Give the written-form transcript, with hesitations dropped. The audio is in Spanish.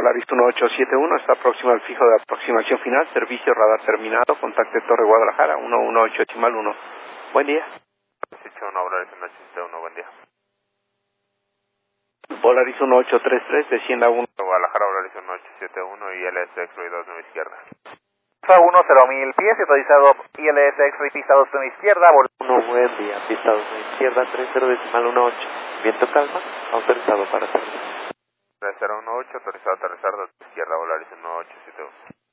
Volaris 1871, está próximo al fijo de aproximación final, servicio radar terminado, contacte Torre Guadalajara, 118.1. Buen día. 71 Volaris 1871, buen día. Volaris 1833, descienda 1. Guadalajara, Volaris 1871 y ILS X-Ray 29 izquierda. Alfa 10.000 pies, autorizado ILS X-Ray pista 29 izquierda. 1, buen día, pista 29 izquierda, 30.18. Viento calma, autorizado para aterrizar. 3018, autorizado a aterrizar 2 izquierda, Volaris 1871.